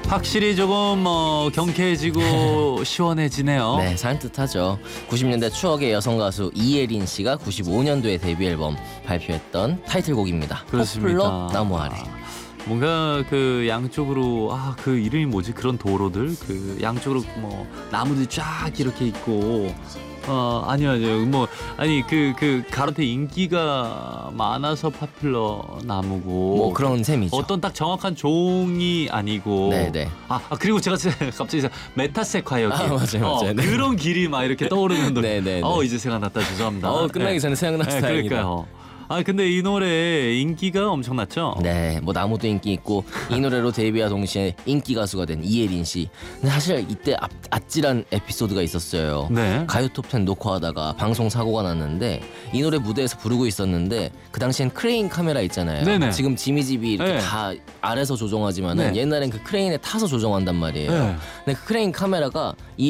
확실히 조금 경쾌해지고 시원해지네요. 네, 산뜻하죠. 90년대 추억의 여성 가수 이예린 씨가 95년도에 데뷔 앨범 발표했던 타이틀곡입니다. 그렇습니다. 포플러 나무 아래. 뭔가 그 양쪽으로 그 이름이 뭐지? 그런 도로들 그 양쪽으로 뭐 나무들이 쫙 이렇게 있고 아니요 그 가로태 인기가 많아서 파퓰러 나무고 뭐 그런 셈이죠. 어떤 딱 정확한 종이 아니고 네네. 그리고 제가 갑자기 메타세콰이어 길 맞아요. 네. 그런 길이 막 이렇게 떠오르는 노래. 네네. 이제 생각났다. 죄송합니다. 끝나기 전에 생각나서 다행이다. 그러니까요. 근데 이 노래 인기가 엄청났죠? 네, 뭐 나무도 인기 있고 이 노래로 데뷔와 동시에 인기 가수가 된 이예린 씨. 근데 사실 이때 아찔한 에피소드가 있었어요. 네. 가요 톱10 녹화하다가 방송 사고가 났는데 이 노래 무대에서 부르고 있었는데 그 당시엔 크레인 카메라 있잖아요. 네네. 지금 지미집이 이렇게 네. 다 아래서 조정하지만은 네. 옛날엔 그 크레인에 타서 조정한단 말이에요. 네. 근데 그 크레인 카메라가 이